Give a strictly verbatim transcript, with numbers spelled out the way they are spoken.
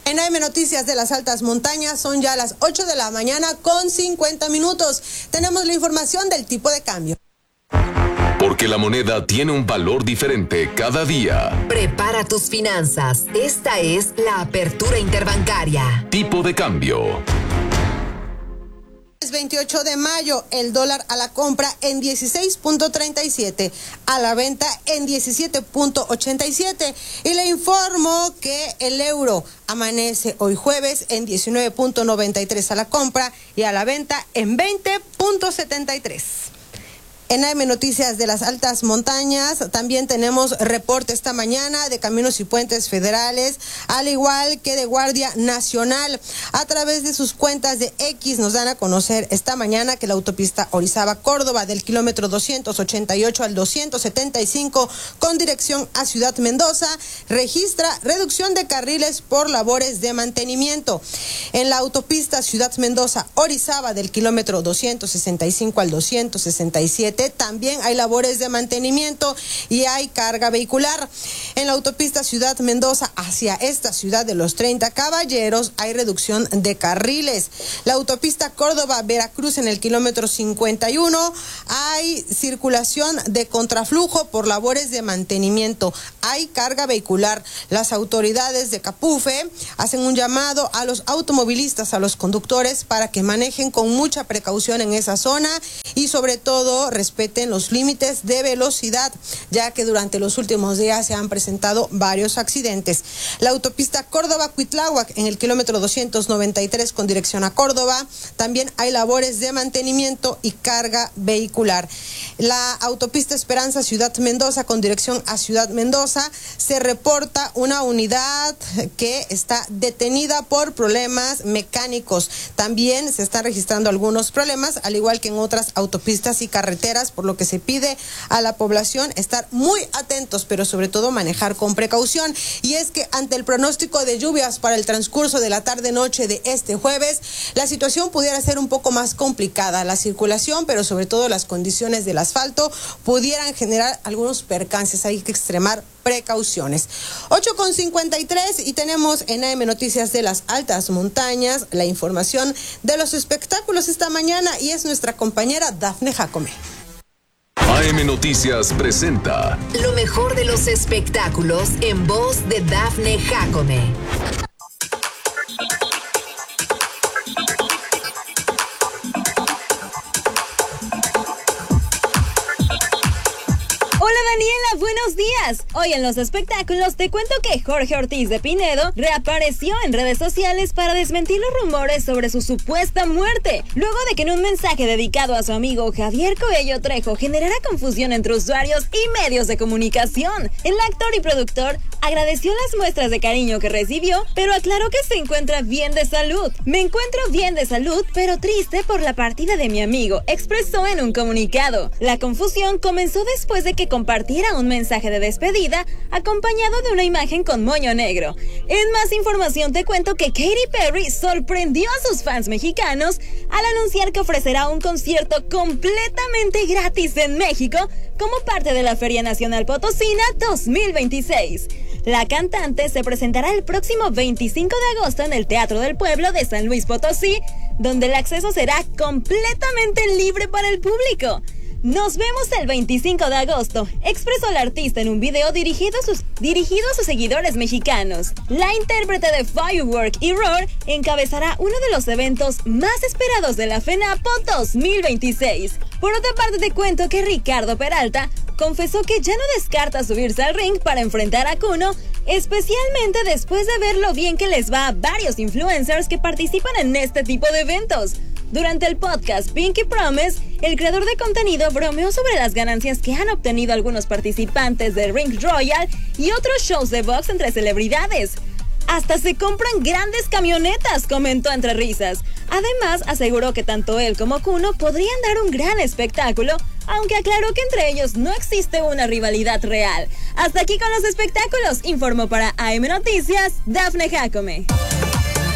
En A M Noticias de las Altas Montañas son ya las ocho de la mañana con cincuenta minutos. Tenemos la información del tipo de cambio. Porque la moneda tiene un valor diferente cada día. Prepara tus finanzas. Esta es la apertura interbancaria. Tipo de cambio. Es veintiocho de mayo, el dólar a la compra en dieciséis punto treinta y siete, a la venta en diecisiete punto ochenta y siete. Y le informo que el euro amanece hoy jueves en diecinueve punto noventa y tres a la compra y a la venta en veinte punto setenta y tres. En A M Noticias de las Altas Montañas también tenemos reporte esta mañana de Caminos y Puentes Federales, al igual que de Guardia Nacional. A través de sus cuentas de X nos dan a conocer esta mañana que la autopista Orizaba-Córdoba del kilómetro doscientos ochenta y ocho al doscientos setenta y cinco con dirección a Ciudad Mendoza registra reducción de carriles por labores de mantenimiento. En la autopista Ciudad Mendoza-Orizaba del kilómetro doscientos sesenta y cinco al doscientos sesenta y siete también hay labores de mantenimiento y hay carga vehicular. En la autopista Ciudad Mendoza hacia esta ciudad de los treinta Caballeros hay reducción de carriles. La autopista Córdoba-Veracruz en el kilómetro cincuenta y uno hay circulación de contraflujo por labores de mantenimiento. Hay carga vehicular. Las autoridades de Capufe hacen un llamado a los automovilistas, a los conductores, para que manejen con mucha precaución en esa zona y sobre todo respeten los límites de velocidad, ya que durante los últimos días se han presentado varios accidentes. La autopista Córdoba-Cuitláhuac en el kilómetro doscientos noventa y tres con dirección a Córdoba, también hay labores de mantenimiento y carga vehicular. La autopista Esperanza Ciudad Mendoza con dirección a Ciudad Mendoza se reporta una unidad que está detenida por problemas mecánicos. También se están registrando algunos problemas, al igual que en otras autopistas y carreteras, por lo que se pide a la población estar muy atentos, pero sobre todo manejar con precaución. Y es que ante el pronóstico de lluvias para el transcurso de la tarde-noche de este jueves, la situación pudiera ser un poco más complicada. La circulación, pero sobre todo las condiciones del asfalto, pudieran generar algunos percances. Hay que extremar precauciones. ocho con cincuenta y tres y tenemos en A M Noticias de las Altas Montañas la información de los espectáculos esta mañana y es nuestra compañera Dafne Jacome. A M Noticias presenta lo mejor de los espectáculos en voz de Dafne Jacome. Hola Daniela, buenos días. Hoy en los espectáculos te cuento que Jorge Ortiz de Pinedo reapareció en redes sociales para desmentir los rumores sobre su supuesta muerte, luego de que en un mensaje dedicado a su amigo Javier Coello Trejo generara confusión entre usuarios y medios de comunicación. El actor y productor agradeció las muestras de cariño que recibió, pero aclaró que se encuentra bien de salud. Me encuentro bien de salud, pero triste por la partida de mi amigo, expresó en un comunicado. La confusión comenzó después de que compartiera un mensaje de despedida acompañado de una imagen con moño negro. En más información te cuento que Katy Perry sorprendió a sus fans mexicanos al anunciar que ofrecerá un concierto completamente gratis en México como parte de la Feria Nacional Potosina dos mil veintiséis. La cantante se presentará el próximo veinticinco de agosto en el Teatro del Pueblo de San Luis Potosí, donde el acceso será completamente libre para el público. Nos vemos el veinticinco de agosto, expresó la artista en un video dirigido a sus, dirigido a sus seguidores mexicanos. La intérprete de Firework y Roar encabezará uno de los eventos más esperados de la FENAPO dos mil veintiséis. Por otra parte te cuento que Ricardo Peralta confesó que ya no descarta subirse al ring para enfrentar a Kuno, especialmente después de ver lo bien que les va a varios influencers que participan en este tipo de eventos. Durante el podcast Pinky Promise, el creador de contenido bromeó sobre las ganancias que han obtenido algunos participantes de Ring Royal y otros shows de box entre celebridades. Hasta se compran grandes camionetas, comentó entre risas. Además, aseguró que tanto él como Kuno podrían dar un gran espectáculo, aunque aclaró que entre ellos no existe una rivalidad real. Hasta aquí con los espectáculos, informó para A M Noticias, Dafne Jacome.